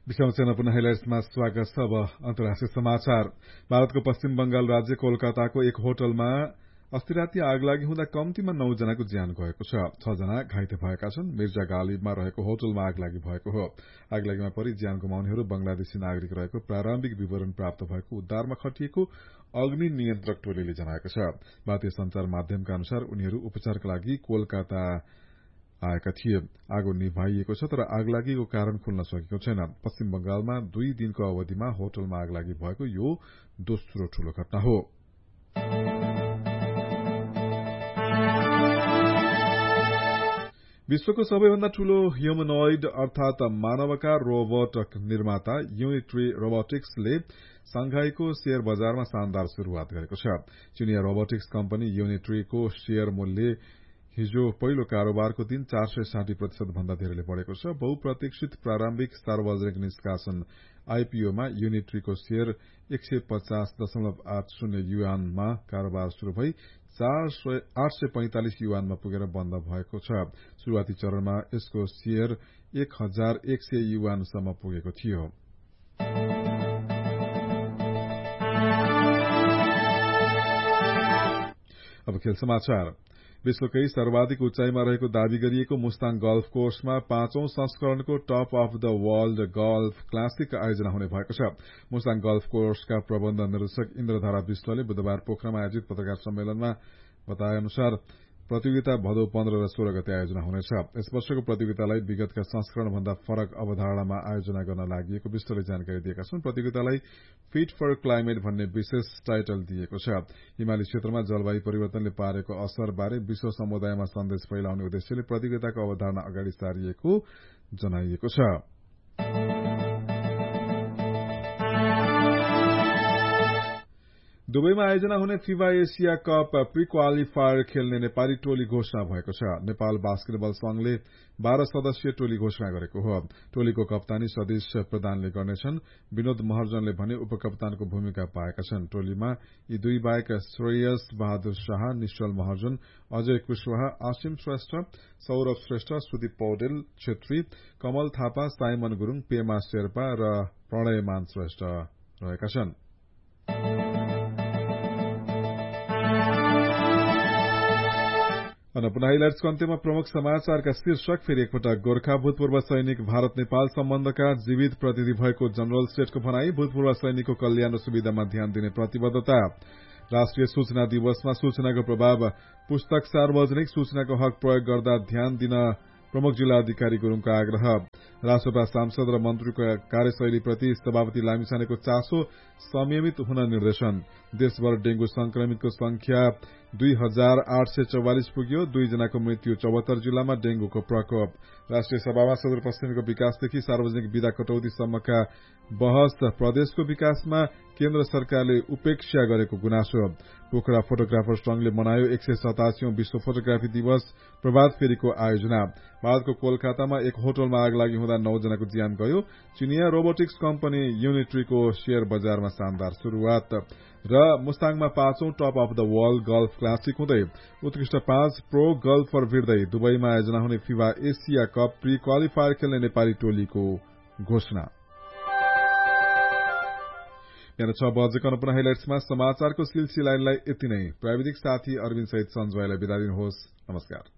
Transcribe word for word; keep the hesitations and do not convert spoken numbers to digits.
विश्वचन पुनः हेडलाइन्समा स्वागत छ। अब अन्तर्राष्ट्रिय समाचार। भारतको पश्चिम बंगाल राज्य कोलकाताको एक होटलमा अस्ति राति आगलागी हुँदा कम्तीमा नौ जनाको ज्यान गएको छ। छ जना घाइते भएका छन्। मिर्जा गालिबमा रहेको होटलमा आगलागी भएको हो। आगलागीमा परि ज्यान गुमाउनेहरू बंगलादेशी नागरिक रहेको प्रारम्भिक विवरण प्राप्त भएको उद्धारमा खटिएको अग्नि नियन्त्रक टोलीले जनाएको छ। भारतीय संचार माध्यमका अनुसार उनीहरू उपचारका लागि कोलकाता आएका थिए। आगो निभाइएको छ तर आगलागीको कारण खुल्न सकेको छैन। पश्चिम बंगालमा दुई दिनको अवधिमा होटलमा आगलागी भएको यो दोस्रो ठूलो घटना हो। विश्वको सबैभन्दा ठूलो ह्युमनोइड अर्थात मानवका रोबोट निर्माता युनिट्री रोबोटिक्सले संघाईको शेयर बजारमा शानदार शुरूआत गरेको छ। चिनिया रोबोटिक्स कम्पनी युनिट्रीको शेयर मूल्य हिजो पहिलो कारोबारको दिन चार सय साठी प्रतिशत भन्दा धेरैले बढ़ेको छ। बहुप्रतीक्षित प्रारम्भिक सार्वजनिक निष्कासन आईपीओमा युनिट्रीको शेयर एक सय पचास दशमलव आठ शून्य युआनमा कारोबार शुरू भई आठ सय पैंतालिस युआनमा पुगेर बन्द भएको छ। शुरूआती चरणमा यसको शेयर एक हजार एक सय युआनसम्म पुगेको थियो। अब खेल समाचार। विश्वकै सर्वाधिक उचाइमा रहेको दावी गरिएको मुस्ताङ गल्फ कोर्समा पाँचौं संस्करणको top of the world golf classic आयोजना हुने भएको छ। मुस्ताङ गल्फ कोर्सका प्रबन्ध निर्देशक इन्द्रधारा विष्टले बुधबार पोखरामा आयोजित पत्रकार सम्मेलनमा बताए अनुसार प्रतियोगिता भदौ पन्ध्र र सोह्र गते आयोजना हुनेछ। यस वर्षको प्रतियोगितालाई विगतका संस्करण भन्दा फरक अवधारणामा आयोजना गर्न लागि विष्टले जानकारी दिएका छन्। प्रतियोगितालाई फिट फर क्लाइमेट भन्ने विशेष टाइटल दिएको छ। हिमाली क्षेत्रमा जलवायु परिवर्तनले पारेको असर बारे विश्व समुदायमा सन्देश फैलाउने उद्देश्यले प्रतियोगिताको अवधारणा अगाडि सारिएको जनाइएको छ। दुबईमा आयोजना हुने FIFA Asia cup pre qualifier खेल्ने नेपाली टोली घोषणा भएको छ। नेपाल बास्केटबल संघले बाह्र सदस्यीय टोली घोषणा गरेको हो। टोलीको कप्तानी सतीश प्रधानले गर्नेछन्। विनोद महर्जनले भने उपकप्तानको भूमिका पाएका छन्। टोलीमा यी दुई बाहेक श्रेयस बहादुर शाह, निश्चल महर्जन, अजय कुशवाहा, आसिम श्रेष्ठ, सौरभ श्रेष्ठ, सुदीप पौडेल छेत्री, कमल थापा, साइमन गुरूङ, पेमा शेर्पा र प्रणयमान श्रेष्ठ रहेका छन्। पुनः हाइलाइट्सको अन्त्यमा प्रमुख समाचारका शीर्षक फेरि एकपटक। गोर्खा भूतपूर्व सैनिक भारत नेपाल सम्बन्धका जीवित प्रतिनिधि भएको जनरल स्टेटको भनाई। भूतपूर्व सैनिकको कल्याण र सुविधामा ध्यान दिने प्रतिबद्धता। राष्ट्रिय सूचना दिवसमा सूचनाको प्रभाव। पुस्तक सार्वजनिक सूचनाको हक प्रयोग गर्दा ध्यान दिन प्रमुख जिल्ला अधिकारी गुरूङको आग्रह। राष्ट्रपा सांसद र मन्त्रीको कार्यशैलीप्रति सभापति लामिछानेको चासो संयमित हुन निर्देशन। देशभर डेंगू संक्रमितको संख्या दुई हजार आठ सय चौवालिस पुग्यो। दुई जनाको मृत्यु। चौहत्तर जिल्लामा डेंगूको प्रकोप। राष्ट्रिय सभामा सुदूरपश्चिमको विकासदेखि सार्वजनिक विधा कटौतीसम्मका बहस। प्रदेशको विकासमा केन्द्र सरकारले उपेक्षा गरेको गुनासो। पोखरा फोटोग्राफर संघले मनायो एक सय सतासीौं विश्व फोटोग्राफी दिवस। प्रभात फेरीको आयोजना। भारतको कोलकातामा एक होटलमा आगलागी हुँदा नौ जनाको ज्यान गयो। चिनिया रोबोटिक्स कम्पनी युनिट्रीको शेयर बजारमा शानदार शुरूआत र मुस्ताङमा पाँचौं top of the world golf classic हुँदै उत्कृष्ट पाँच प्रो गल्फर भिड्दै दुबईमा आयोजना हुने FIFA Asia cup pre qualifier खेल्ने नेपाली टोलीको घोषणा। बिहान छ बजेको अन्नपूर्ण हाइलाइट्समा समाचारको सिलसिलालाई यति नै। प्राविधिक साथी अरविन्द सहित सञ्जयलाई बिदा दिनुहोस्। नमस्कार।